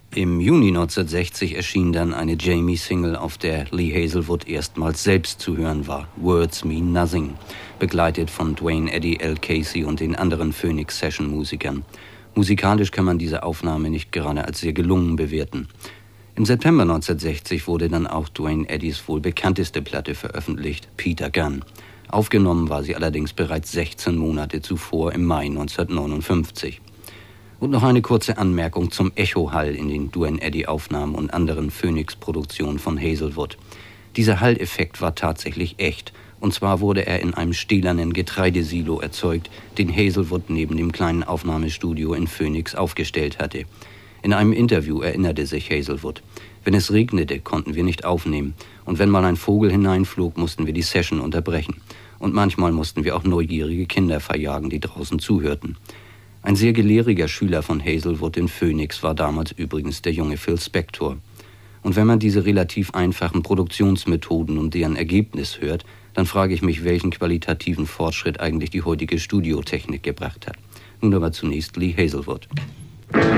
Im Juni 1960 erschien dann eine Jamie-Single, auf der Lee Hazlewood erstmals selbst zu hören war, Words Mean Nothing, begleitet von Duane Eddy, Al Casey und den anderen Phoenix-Session-Musikern. Musikalisch kann man diese Aufnahme nicht gerade als sehr gelungen bewerten. Im September 1960 wurde dann auch Duane Eddys wohl bekannteste Platte veröffentlicht, Peter Gunn. Aufgenommen war sie allerdings bereits 16 Monate zuvor, im Mai 1959. Und noch eine kurze Anmerkung zum Echohall in den Duane Eddy-Aufnahmen und anderen Phoenix-Produktionen von Hazlewood. Dieser Halleffekt war tatsächlich echt. Und zwar wurde er in einem stählernen Getreidesilo erzeugt, den Hazlewood neben dem kleinen Aufnahmestudio in Phoenix aufgestellt hatte. In einem Interview erinnerte sich Hazlewood: Wenn es regnete, konnten wir nicht aufnehmen. Und wenn mal ein Vogel hineinflog, mussten wir die Session unterbrechen. Und manchmal mussten wir auch neugierige Kinder verjagen, die draußen zuhörten. Ein sehr gelehriger Schüler von Hazlewood in Phoenix war damals übrigens der junge Phil Spector. Und wenn man diese relativ einfachen Produktionsmethoden und deren Ergebnis hört, dann frage ich mich, welchen qualitativen Fortschritt eigentlich die heutige Studiotechnik gebracht hat. Nun aber zunächst Lee Hazlewood.